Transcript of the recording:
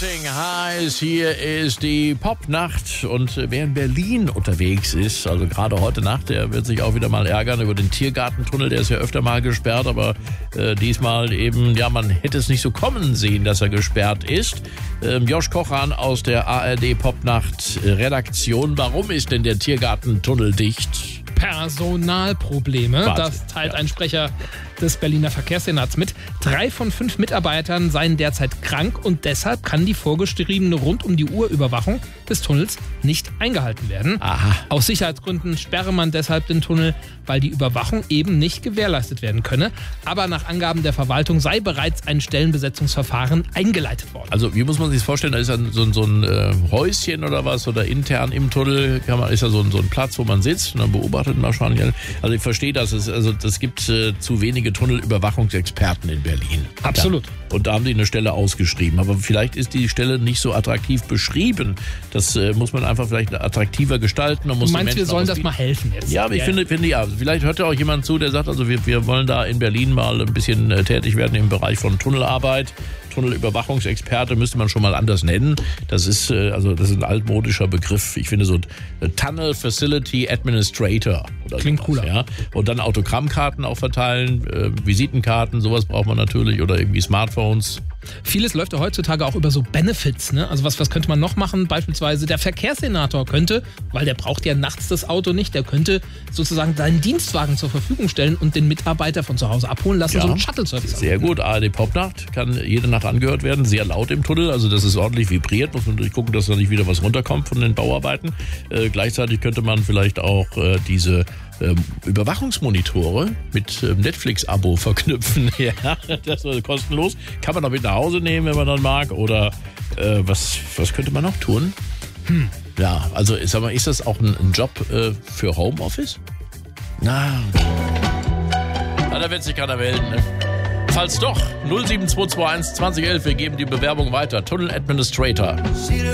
Racing heißt, hier ist die Popnacht und wer in Berlin unterwegs ist, also gerade heute Nacht, der wird sich auch wieder mal ärgern über den Tiergartentunnel, der ist ja öfter mal gesperrt, aber diesmal eben, ja, man hätte es nicht so kommen sehen, dass er gesperrt ist. Josh Kochan aus der ARD Popnacht Redaktion, warum ist denn der Tiergartentunnel dicht? Personalprobleme. Wahnsinn, Das teilt ein Sprecher des Berliner Verkehrssenats mit. 3 von 5 Mitarbeitern seien derzeit krank und deshalb kann die vorgeschriebene Rund-um-die-Uhr-Überwachung des Tunnels nicht eingehalten werden. Aha. Aus Sicherheitsgründen sperre man deshalb den Tunnel, weil die Überwachung eben nicht gewährleistet werden könne. Aber nach Angaben der Verwaltung sei bereits ein Stellenbesetzungsverfahren eingeleitet worden. Also wie muss man sich das vorstellen? Da ist dann so ein Häuschen oder was oder intern im Tunnel ist da so ein Platz, wo man sitzt und dann beobachtet man schon. Also ich verstehe das. Es gibt zu wenige Tunnelüberwachungsexperten in Berlin. Absolut. Ja. Und da haben die eine Stelle ausgeschrieben. Aber vielleicht ist die Stelle nicht so attraktiv beschrieben. Das muss man einfach vielleicht attraktiver gestalten. Du meinst, wir sollen das mal helfen jetzt? Ja, aber ich finde ja. Vielleicht hört ja auch jemand zu, der sagt, also wir wollen da in Berlin mal ein bisschen tätig werden im Bereich von Tunnelarbeit. Tunnelüberwachungsexperte müsste man schon mal anders nennen. Das ist ein altmodischer Begriff. Ich finde so Tunnel Facility Administrator. Oder klingt sowas, cooler. Ja. Und dann Autogrammkarten auch verteilen, Visitenkarten, sowas braucht man natürlich oder irgendwie Smartphones. Vieles läuft ja heutzutage auch über so Benefits, ne? Also was könnte man noch machen? Beispielsweise der Verkehrssenator könnte, weil der braucht ja nachts das Auto nicht, der könnte sozusagen seinen Dienstwagen zur Verfügung stellen und den Mitarbeiter von zu Hause abholen lassen, so einen Shuttle-Service. Sehr gut, ARD Popnacht kann jede Nacht angehört werden, sehr laut im Tunnel, also das ist ordentlich vibriert, muss man natürlich gucken, dass da nicht wieder was runterkommt von den Bauarbeiten. Gleichzeitig könnte man vielleicht auch diese Überwachungsmonitore mit Netflix-Abo verknüpfen. Ja, das ist kostenlos. Kann man auch mit nach Hause nehmen, wenn man dann mag. Oder was könnte man noch tun? Ja, also sag mal, ist das auch ein Job für Homeoffice? Na, da wird sich keiner melden. Ne? Falls doch, 07221 2011, wir geben die Bewerbung weiter. Tunnel Administrator.